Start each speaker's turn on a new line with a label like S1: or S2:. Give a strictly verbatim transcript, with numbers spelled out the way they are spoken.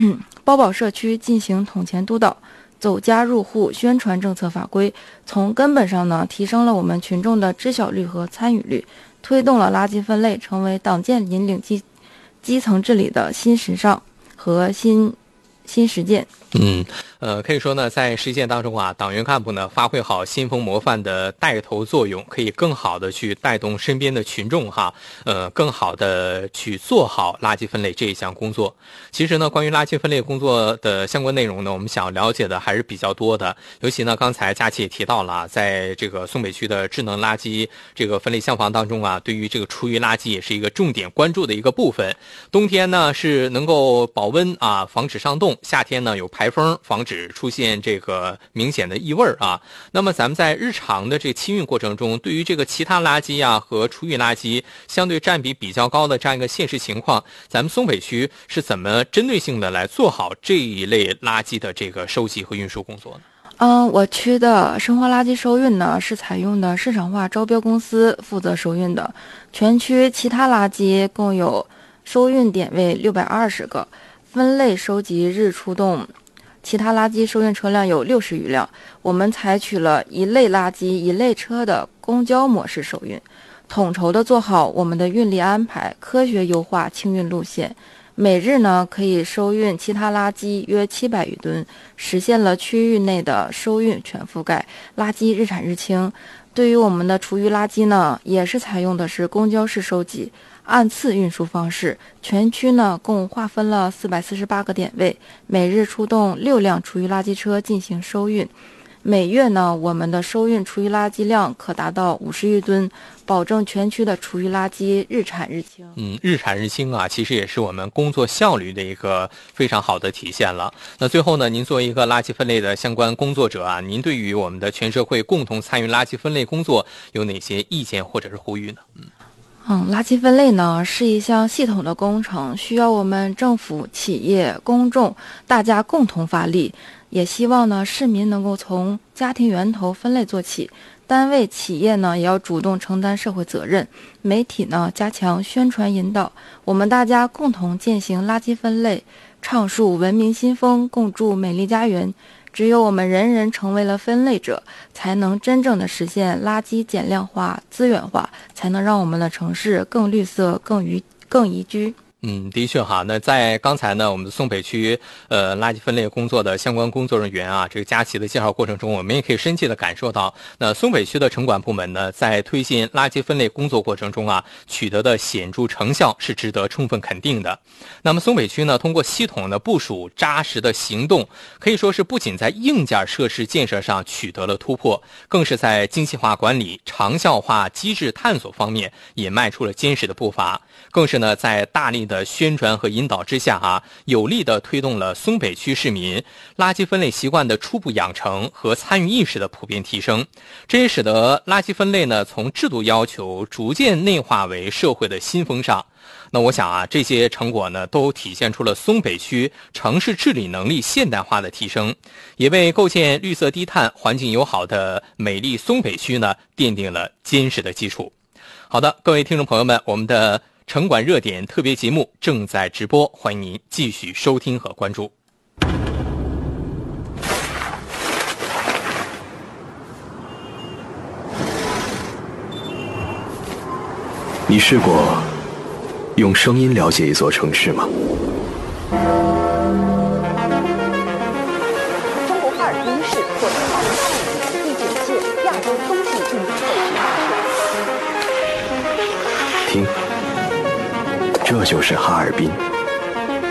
S1: 嗯，包保社区进行统前督导，走家入户宣传政策法规，从根本上呢提升了我们群众的知晓率和参与率，推动了垃圾分类成为党建引领基基层治理的新时尚和新新实践。
S2: 嗯，呃，可以说呢，在实践当中啊，党员干部呢发挥好先锋模范的带头作用，可以更好的去带动身边的群众哈，呃，更好的去做好垃圾分类这一项工作。其实呢，关于垃圾分类工作的相关内容呢，我们想了解的还是比较多的。尤其呢，刚才佳琪也提到了，在这个松北区的智能垃圾这个分类项房当中啊，对于这个厨余垃圾也是一个重点关注的一个部分。冬天呢是能够保温啊，防止上冻；夏天呢有排风，防止出现这个明显的异味啊。那么咱们在日常的这个清运过程中，对于这个其他垃圾啊和厨余垃圾相对占比比较高的这样一个现实情况，咱们松北区是怎么针对性的来做好这一类垃圾的这个收集和运输工作呢？
S1: 嗯，我区的生活垃圾收运呢是采用的市场化招标公司负责收运的，全区其他垃圾共有收运点位六百二十个，分类收集日出动其他垃圾收运车辆有六十余辆。我们采取了一类垃圾一类车的公交模式收运，统筹的做好我们的运力安排，科学优化清运路线。每日呢可以收运其他垃圾约七百余吨，实现了区域内的收运全覆盖，垃圾日产日清。对于我们的厨余垃圾呢，也是采用的是公交式收集，按次运输方式，全区呢共划分了四百四十八个点位，每日出动六辆厨余垃圾车进行收运。每月呢，我们的收运厨余垃圾量可达到五十余吨，保证全区的厨余垃圾日产日清。
S2: 嗯，日产日清啊，其实也是我们工作效率的一个非常好的体现了。那最后呢，您作为一个垃圾分类的相关工作者啊，您对于我们的全社会共同参与垃圾分类工作有哪些意见或者是呼吁呢？嗯。
S1: 嗯，垃圾分类呢是一项系统的工程，需要我们政府、企业、公众大家共同发力。也希望呢市民能够从家庭源头分类做起，单位、企业呢也要主动承担社会责任，媒体呢加强宣传引导，我们大家共同践行垃圾分类，倡树文明新风，共筑美丽家园。只有我们人人成为了分类者，才能真正的实现垃圾减量化、资源化，才能让我们的城市更绿色、更宜更宜居。
S2: 嗯，的确哈。那在刚才呢，我们的松北区呃垃圾分类工作的相关工作人员啊，这个佳琪的介绍过程中，我们也可以深切的感受到，那松北区的城管部门呢，在推进垃圾分类工作过程中啊，取得的显著成效是值得充分肯定的。那么松北区呢，通过系统的部署、扎实的行动，可以说是不仅在硬件设施建设上取得了突破，更是在精细化管理、长效化机制探索方面也迈出了坚实的步伐，更是呢在大力的宣传和引导之下啊，有力地推动了松北区市民垃圾分类习惯的初步养成和参与意识的普遍提升。这也使得垃圾分类呢从制度要求逐渐内化为社会的新风尚。那我想啊，这些成果呢都体现出了松北区城市治理能力现代化的提升，也为构建绿色低碳、环境友好的美丽松北区呢奠定了坚实的基础。好的，各位听众朋友们，我们的城管热点特别节目正在直播，欢迎您继续收听和关注。
S3: 你试过用声音了解一座城市吗？
S4: 中国哈尔滨市获得二零二五年第九届亚洲冬季运动会举办权。
S3: 听，这就是哈尔滨。